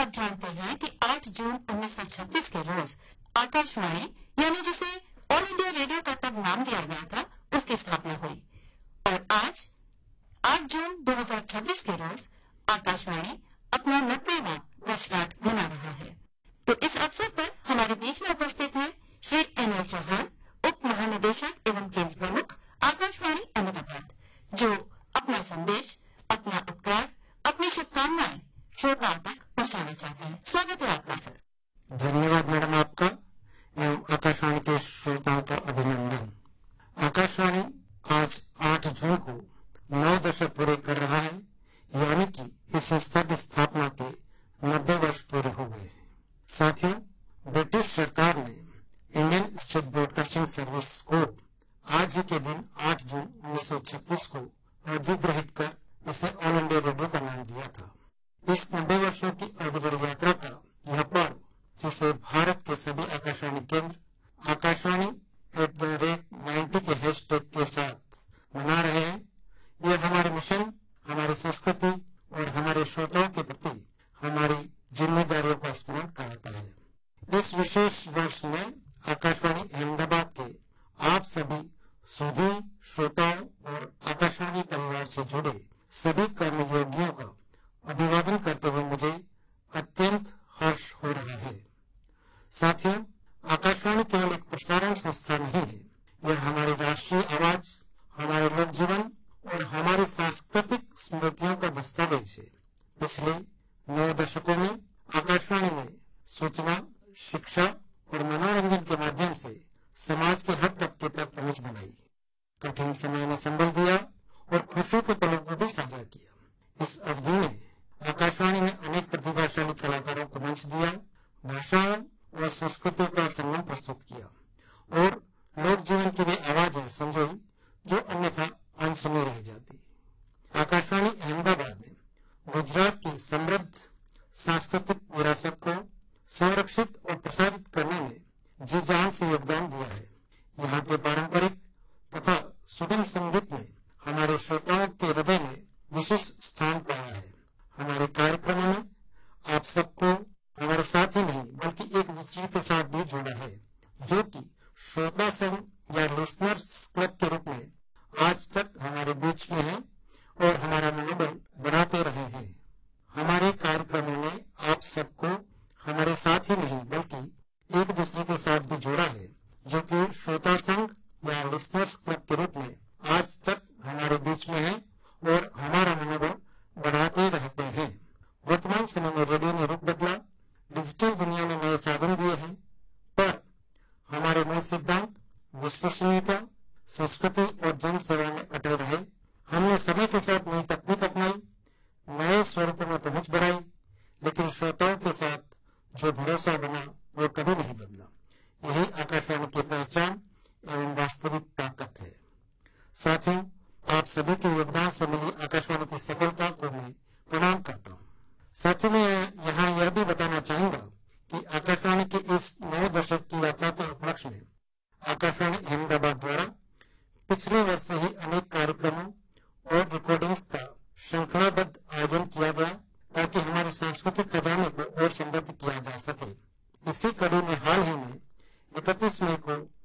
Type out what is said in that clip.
आप जानते हैं कि 8 जून 1936 के रोज आकाशवाणी यानी जिसे ऑल इंडिया रेडियो का तब नाम दिया गया था, उसकी स्थापना हुई। और आज 8 जून 2026 के रोज आकाशवाणी अपना 90वां वर्षगांठ मना रहा है। तो इस अवसर पर हमारे बीच में उपस्थित है श्री NL चौहान, उप महानिदेशक एवं केंद्र प्रमुख, आकाशवाणी अहमदाबाद, जो अपना संदेश, अपना उपकार, अपनी शुभकामनाएं श्रोताओं तक पहुंचाना चाहते हैं। स्वागत है आपका सर। धन्यवाद मैडम आपका एवं आकाशवाणी के श्रोताओं का अभिनंदन। आकाशवाणी आज 8 जून को 9 दशक पूरे कर रहा है, यानी कि इस संस्था की स्थापना के 90 वर्ष पूरे हो गए हैं। साथियों, ब्रिटिश सरकार ने इंडियन स्टेट ब्रॉडकास्टिंग सर्विस को आज ही के दिन 8 जून 1936 को अधिग्रहित कर इसे ऑल इंडिया रेडियो का नाम दिया था। इस 90 वर्षों की अविरल यात्रा का यह पर्व, जिसे भारत के सभी आकाशवाणी केंद्र आकाशवाणी @90 के हैशटैग के साथ मना रहे हैं, यह हमारे मिशन, हमारी संस्कृति और हमारे श्रोताओं के प्रति हमारी जिम्मेदारियों का स्मरण कराता है। इस विशेष वर्ष में आकाशवाणी अहमदाबाद के आप सभी सुधी श्रोताओं और आकाशवाणी परिवार से जुड़े सभी कर्मयोगियों का अभिवादन करते हुए मुझे अत्यंत हर्ष हो रहा है। साथियों, आकाशवाणी केवल एक प्रसारण संस्था नहीं है, यह हमारी राष्ट्रीय आवाज, हमारे लोक जीवन और हमारी सांस्कृतिक स्मृतियों का दस्तावेज है। पिछले 9 दशकों में आकाशवाणी ने सूचना, शिक्षा और मनोरंजन के माध्यम से समाज के हर तबके तक पहुंच बनाई, कठिन समय में संबल दिया और खुशियों के पलों को भी साझा किया। इस अवधि में आकाशवाणी ने अनेक प्रतिभाशाली कलाकारों को मंच दिया, भाषाओं और संस्कृतियों का संगम प्रस्तुत किया और लोक जीवन की वे आवाजें संजोई जो अन्यथा अनसुनी रह जाती। आकाशवाणी अहमदाबाद ने गुजरात की समृद्ध सांस्कृतिक विरासत को संरक्षित और प्रसारित करने में जी जान से योगदान दिया है। यहाँ के पारंपरिक तथा सुगम संगीत ने हमारे श्रोताओं के हृदय में विशेष स्थान पाया है। हमारे कार्यक्रमों में आप सबको हमारे साथ ही नहीं बल्कि एक दूसरे के साथ भी जोड़ा है, जो कि श्रोता संघ या लिसनर्स क्लब के रूप में आज तक हमारे बीच में है और हमारा मनोबल बढ़ाते रहे हैं। हमारे कार्यक्रमों ने आप सबको हमारे साथ ही नहीं बल्कि एक दूसरे के साथ भी जोड़ा है, जो कि श्रोता संघ या लिसनर्स क्लब के रूप में आज तक हमारे बीच में है और हमारा मनोबल बढ़ाते रहते हैं। वर्तमान समय में रेडियो ने रूप बदला, डिजिटल दुनिया ने नए साधन दिए हैं, पर हमारे मूल सिद्धांत विश्वसनीयता, संस्कृति और जन सेवा में अटल रहे। हमने समय के साथ नई तकनीक अपनाई, नए स्वरूपों में पहुंच बढ़ाई, लेकिन श्रोताओं के साथ जो भरोसा बना वो कभी नहीं बदला। यही आकाशवाणी की पहचान एवं वास्तविक ताकत है। साथियों, आप सभी के योगदान से मिली आकाशवाणी की सफलता को मैं प्रणाम करता हूँ। साथियों, मैं यहाँ यह भी बताना चाहूंगा कि आकाशवाणी की इस 9 दशक की यात्रा के उपलक्ष्य में आकाशवाणी अहमदाबाद द्वारा पिछले वर्ष से ही